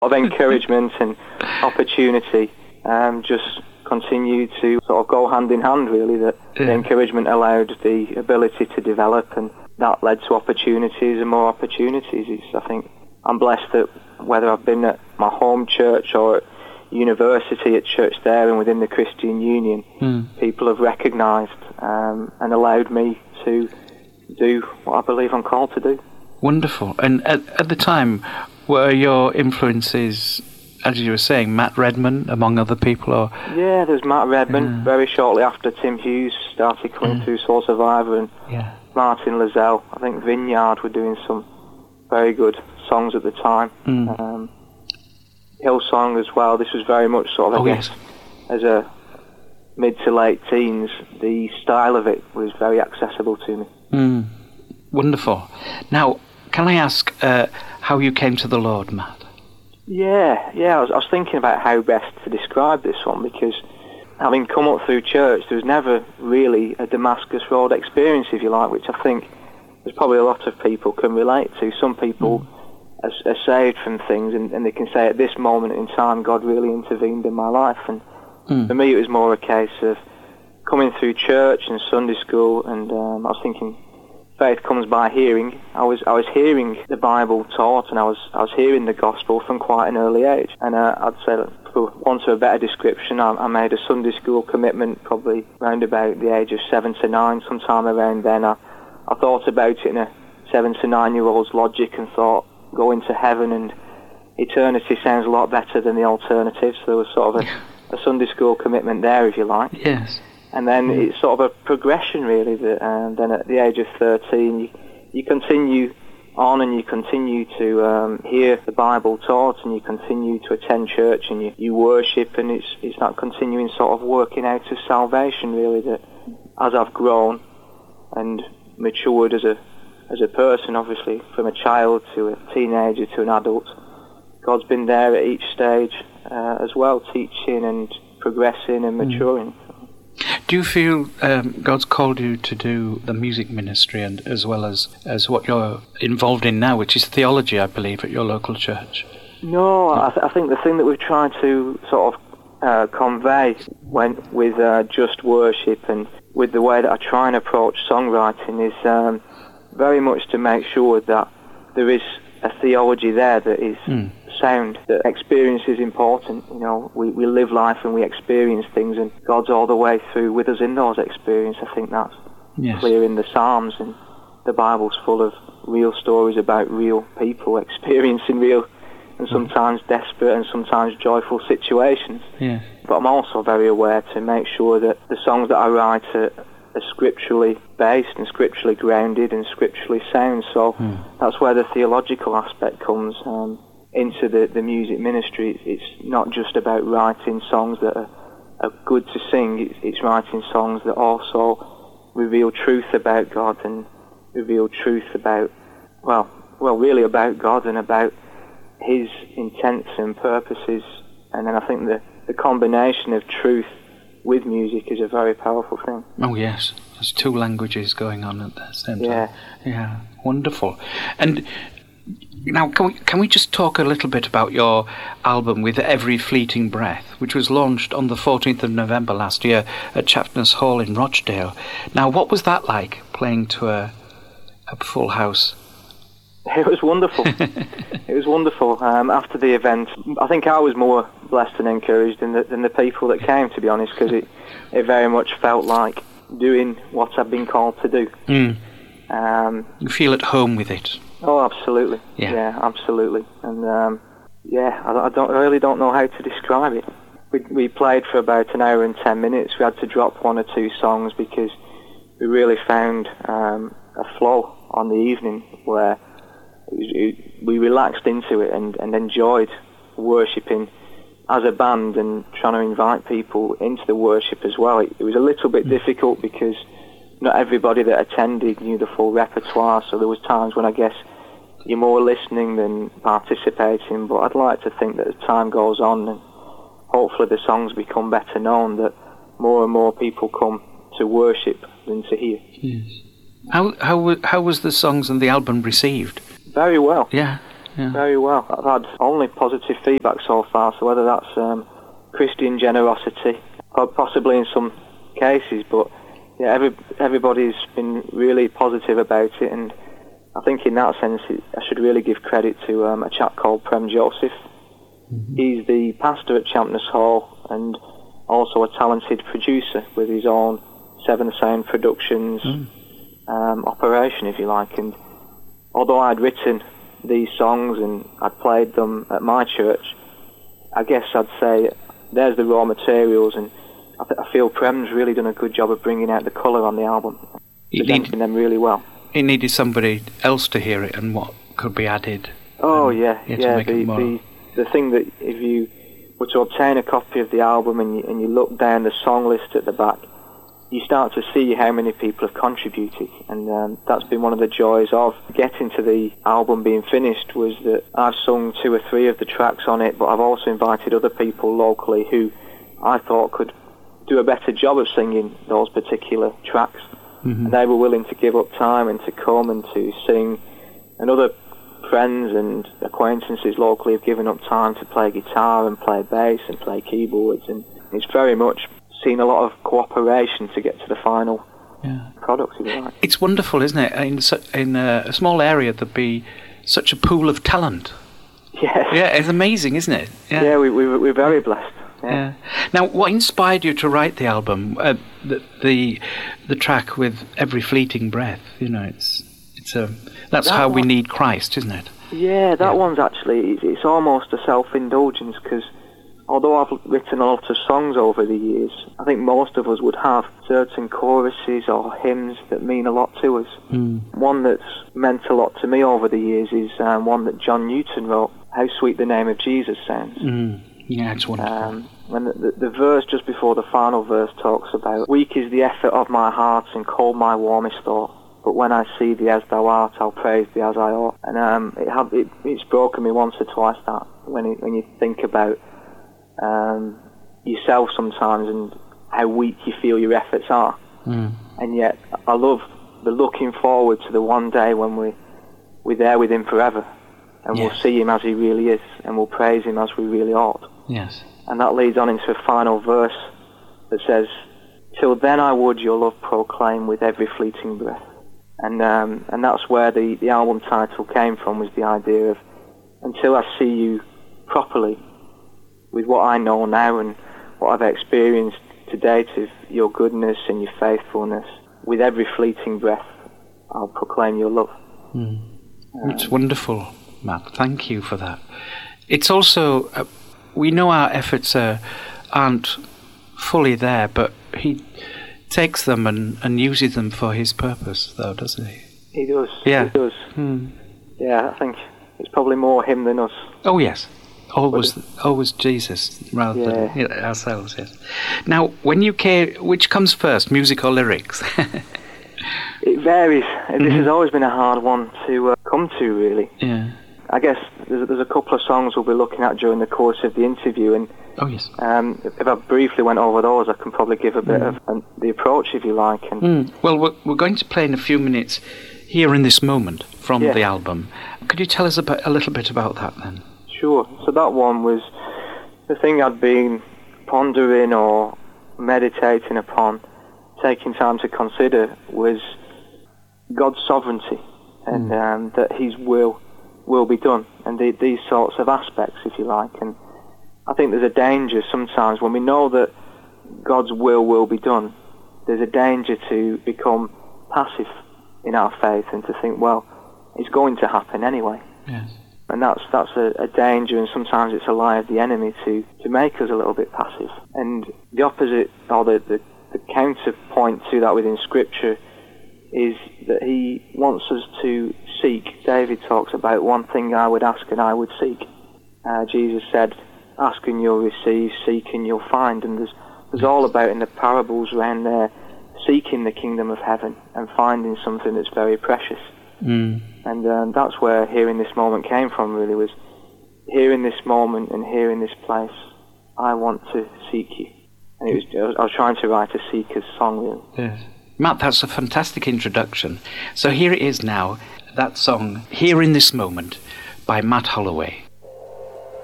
of encouragement and opportunity just continued to sort of go hand in hand, really, that the encouragement allowed the ability to develop, and that led to opportunities and more opportunities. I think I'm blessed that whether I've been at my home church or at university, at church there and within the Christian Union, people have recognised and allowed me to do what I believe I'm called to do. Wonderful. And at the time, were your influences, as you were saying, Matt Redman, among other people? Or yeah, there's Matt Redman. Very shortly after, Tim Hughes started coming through Soul Survivor, and Martin Lazelle. I think Vineyard were doing some very good songs at the time. Hillsong as well. This was very much sort of, I guess, as a mid to late teens, the style of it was very accessible to me. Wonderful. Now, can I ask how you came to the Lord, Matt? Yeah. I was thinking about how best to describe this one, because having come up through church, there was never really a Damascus Road experience, if you like, which I think there's probably a lot of people can relate to. Some people are saved from things, and they can say at this moment in time, God really intervened in my life. And for me, it was more a case of coming through church and Sunday school, and I was thinking, faith comes by hearing. I was hearing the Bible taught, and I was hearing the gospel from quite an early age. And I'd say, for want of a better description, I made a Sunday school commitment probably around about the age of 7 to 9, sometime around then. I thought about it in a 7 to 9-year-old's logic and thought, going to heaven and eternity sounds a lot better than the alternative. So there was sort of a Sunday school commitment there, if you like. Yes. And then it's sort of a progression, really, that then at the age of 13, you continue on, and you continue to hear the Bible taught, and you continue to attend church, and you worship, and it's that continuing sort of working out of salvation, really, that as I've grown and matured as a person, obviously, from a child to a teenager to an adult, God's been there at each stage as well, teaching and progressing and maturing. Do you feel God's called you to do the music ministry, and as well as what you're involved in now, which is theology, I believe, at your local church? No, I think the thing that we've tried to sort of convey with Just Worship, and with the way that I try and approach songwriting, is very much to make sure that there is a theology there that is sound, that experience is important. You know, we live life and we experience things, and God's all the way through with us in those experiences. I think that's clear in the Psalms, and the Bible's full of real stories about real people experiencing real and sometimes desperate and sometimes joyful situations. Yes. But I'm also very aware to make sure that the songs that I write are scripturally based and scripturally grounded and scripturally sound. So that's where the theological aspect comes into the music ministry. It's not just about writing songs that are good to sing. It's writing songs that also reveal truth about God and reveal truth about, well, really about God and about His intents and purposes. And then I think the combination of truth with music is a very powerful thing. Oh yes, there's two languages going on at the same time. Yeah, wonderful. And now, can we just talk a little bit about your album With Every Fleeting Breath, which was launched on the 14th of November last year at Chaffness Hall in Rochdale. Now, what was that like, playing to a full house? It was wonderful. It was wonderful. After the event, I think I was more blessed and encouraged than the people that came, to be honest, because it very much felt like doing what I've been called to do. You feel at home with it? Oh, absolutely. Yeah, absolutely. And I really don't know how to describe it. We played for about an hour and 10 minutes. We had to drop one or two songs because we really found a flow on the evening where we relaxed into it and enjoyed worshipping as a band and trying to invite people into the worship as well. It was a little bit difficult because not everybody that attended knew the full repertoire, so there was times when I guess you're more listening than participating, but I'd like to think that as time goes on and hopefully the songs become better known, that more and more people come to worship than to hear. Yes. How was the songs and the album received? Very well. Yeah. very well. I've had only positive feedback so far, so whether that's Christian generosity, possibly in some cases, but yeah, everybody's been really positive about it, and I think in that sense I should really give credit to a chap called Prem Joseph. Mm-hmm. He's the pastor at Champness Hall and also a talented producer with his own Seven Sound Productions operation, if you like. And although I'd written these songs and I'd played them at my church, I guess I'd say there's the raw materials, and I feel Prem's really done a good job of bringing out the colour on the album, presenting them really well. It needed somebody else to hear it and what could be added. Oh, yeah. The thing that if you were to obtain a copy of the album and you look down the song list at the back, you start to see how many people have contributed, and that's been one of the joys of getting to the album being finished, was that I've sung 2 or 3 of the tracks on it, but I've also invited other people locally who I thought could do a better job of singing those particular tracks. Mm-hmm. And they were willing to give up time and to come and to sing, and other friends and acquaintances locally have given up time to play guitar and play bass and play keyboards, and it's very much seen a lot of cooperation to get to the final product, if you like. It's wonderful, isn't it? In a small area, there'd be such a pool of talent. Yes. Yeah, it's amazing, isn't it? Yeah, we're very blessed. Yeah. Now, what inspired you to write the album? The track with Every Fleeting Breath. You know, that's how we need Christ, isn't it? Yeah, that one's actually, it's almost a self-indulgence, because although I've written a lot of songs over the years, I think most of us would have certain choruses or hymns that mean a lot to us. One that's meant a lot to me over the years is one that John Newton wrote, How Sweet the Name of Jesus Sounds. Yeah, it's wonderful. And the verse just before the final verse talks about, weak is the effort of my heart and cold my warmest thought, but when I see thee as thou art, I'll praise thee as I ought. And it's broken me once or twice, that when you think about yourself sometimes and how weak you feel your efforts are. And yet I love the looking forward to the one day when we're there with him forever, and we'll see him as he really is, and we'll praise him as we really ought. Yes. And that leads on into a final verse that says, till then I would your love proclaim with every fleeting breath. And that's where the album title came from, was the idea of, until I see you properly with what I know now and what I've experienced to date of your goodness and your faithfulness, with every fleeting breath I'll proclaim your love. It's wonderful, Matt. Thank you for that. It's also, we know our efforts aren't fully there, but he takes them and uses them for his purpose, though, doesn't he? He does. Yeah. He does. Yeah, I think it's probably more him than us. Oh, yes. Always Jesus rather than ourselves, yes. Now, when you which comes first, music or lyrics? It varies. This has always been a hard one to come to, really. Yeah. I guess there's a couple of songs we'll be looking at during the course of the interview, and if I briefly went over those, I can probably give a bit of the approach, if you like. And Well, we're going to play in a few minutes Here in This Moment from the album. Could you tell us a little bit about that then? Sure. So that one was the thing I'd been pondering or meditating upon, taking time to consider, was God's sovereignty and that his will be done, and these sorts of aspects, if you like. And I think there's a danger sometimes when we know that God's will be done, there's a danger to become passive in our faith and to think, well, it's going to happen anyway. Yes. And that's a danger, and sometimes it's a lie of the enemy to make us a little bit passive. And the opposite, or the counterpoint to that within Scripture, is that he wants us to seek. David talks about, one thing I would ask and I would seek. Jesus said, ask and you'll receive, seek and you'll find. And there's all about in the parables around there, seeking the kingdom of heaven and finding something that's very precious. And that's where Here in This Moment came from, really, was here in this moment and here in this place, I want to seek you. And I was trying to write a seeker's song, really. Yes. Matt, that's a fantastic introduction. So here it is now, that song, Here in This Moment, by Matt Holloway.